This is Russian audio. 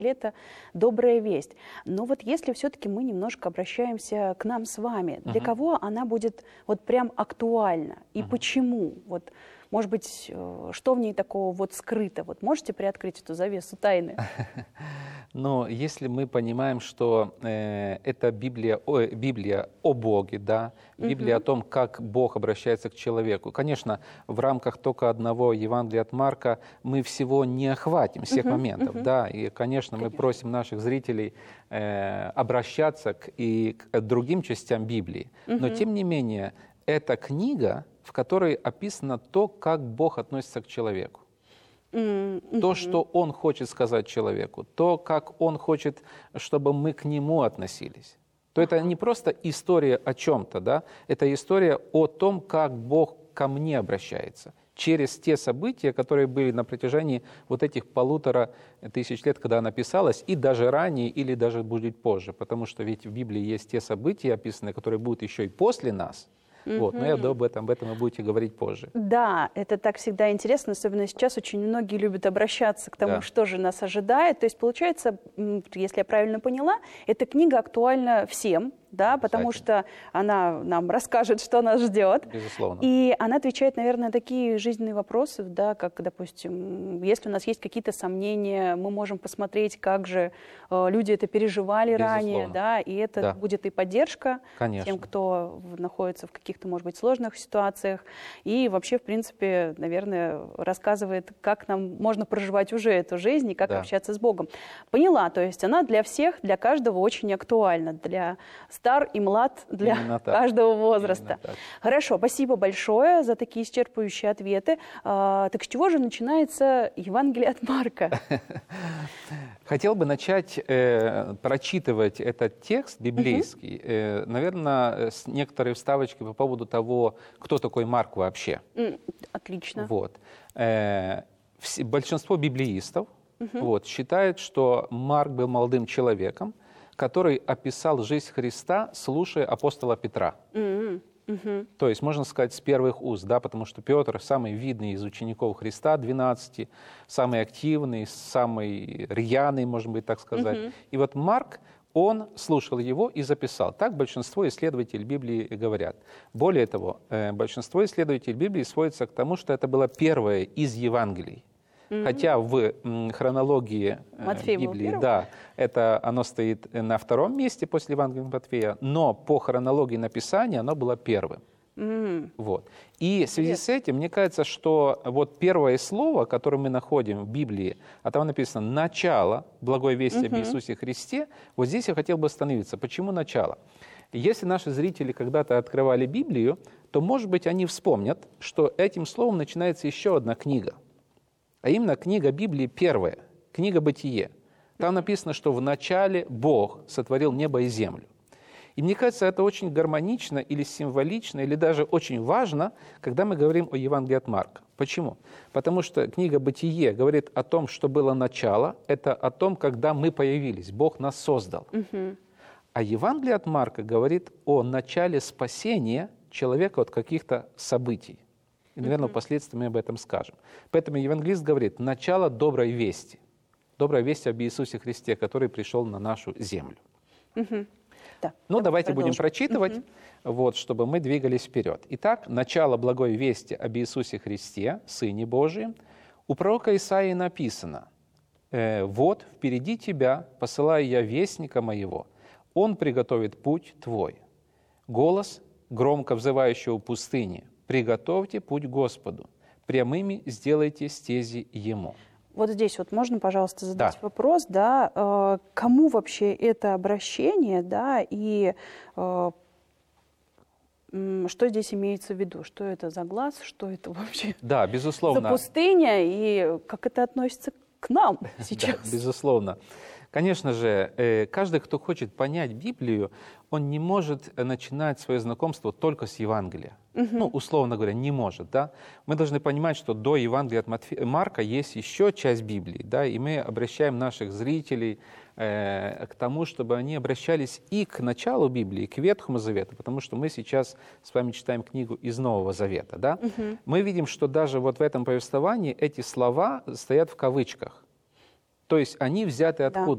это добрая весть. Но вот если все-таки мы немножко обращаемся к нам с вами, для кого она будет вот прям актуальна и почему? Вот, может быть, что в ней такого вот скрыто? Вот можете приоткрыть эту завесу тайны? Но если мы понимаем, что это Библия о Боге, да, Библия о том, как Бог обращается к человеку. Конечно, в рамках только одного Евангелия от Марка мы всего не охватим, всех моментов, да, и, конечно, мы просим наших зрителей обращаться и к другим частям Библии. Но, тем не менее, эта книга, в которой описано то, как Бог относится к человеку. То, что Он хочет сказать человеку, то, как Он хочет, чтобы мы к Нему относились. То это не просто история о чем-то, да? Это история о том, как Бог ко мне обращается через те события, которые были на протяжении вот этих 1500 лет, когда она писалась, и даже ранее, или даже будет позже. Потому что ведь в Библии есть те события описанные, которые будут еще и после нас. Вот, но я об этом вы будете говорить позже. Да, это так всегда интересно, особенно сейчас очень многие любят обращаться к тому, что же нас ожидает. То есть, получается, если я правильно поняла, эта книга актуальна всем, да, потому что она нам расскажет, что нас ждет. Безусловно. И она отвечает, наверное, на такие жизненные вопросы, да, как, допустим, если у нас есть какие-то сомнения, мы можем посмотреть, как же люди это переживали ранее, да, и это будет и поддержка тем, кто находится в каких-то, может быть, сложных ситуациях, и вообще, в принципе, наверное, рассказывает, как нам можно проживать уже эту жизнь и как общаться с Богом. Поняла, то есть она для всех, для каждого очень актуальна, для стар и млад, для каждого возраста. Хорошо, спасибо большое за такие исчерпывающие ответы. Так с чего же начинается Евангелие от Марка? Хотел бы начать прочитывать этот текст библейский, наверное, с некоторой вставочкой по поводу того, кто такой Марк вообще. Отлично. Вот. Большинство библеистов считают, что Марк был молодым человеком, который описал жизнь Христа, слушая апостола Петра. То есть, можно сказать, с первых уст, да, потому что Петр самый видный из учеников Христа, 12, самый активный, самый рьяный, можно быть так сказать. И вот Марк, он слушал его и записал. Так большинство исследователей Библии говорят. Более того, большинство исследователей Библии сводится к тому, что это было первое из Евангелий. Хотя в хронологии Библии, оно стоит на втором месте после Евангелия от Матфея, но по хронологии написания оно было первым. Вот. И в связи с этим, мне кажется, что вот первое слово, которое мы находим в Библии, а там написано «начало благой вести об Иисусе Христе», вот здесь я хотел бы остановиться. Почему начало? Если наши зрители когда-то открывали Библию, то, может быть, они вспомнят, что этим словом начинается еще одна книга. А именно книга Библии первая, книга «Бытие». Там написано, что в начале Бог сотворил небо и землю. И мне кажется, это очень гармонично или символично, или даже очень важно, когда мы говорим о Евангелии от Марка. Почему? Потому что книга «Бытие» говорит о том, что было начало, это о том, когда мы появились, Бог нас создал. А Евангелие от Марка говорит о начале спасения человека от каких-то событий. И, наверное, впоследствии мы об этом скажем. Поэтому евангелист говорит, начало доброй вести. Добрая весть об Иисусе Христе, который пришел на нашу землю. Давайте будем прочитывать, чтобы мы двигались вперед. Итак, начало благой вести об Иисусе Христе, Сыне Божием. У пророка Исаии написано, «Вот впереди тебя посылаю я вестника моего, он приготовит путь твой. Голос, громко взывающего в пустыне, приготовьте путь Господу, прямыми сделайте стези Ему». Вот здесь вот можно, пожалуйста, задать вопрос, да, кому вообще это обращение, да, и что здесь имеется в виду, что это за глаз, что это вообще безусловно. за пустыня, и как это относится к нам сейчас? Безусловно. Конечно же, каждый, кто хочет понять Библию, он не может начинать свое знакомство только с Евангелия. Условно говоря, не может. Да? Мы должны понимать, что до Евангелия от Марка есть еще часть Библии, да? И мы обращаем наших зрителей к тому, чтобы они обращались и к началу Библии, и к Ветхому Завету, потому что мы сейчас с вами читаем книгу из Нового Завета. Да? Мы видим, что даже вот в этом повествовании эти слова стоят в кавычках. То есть они взяты откуда?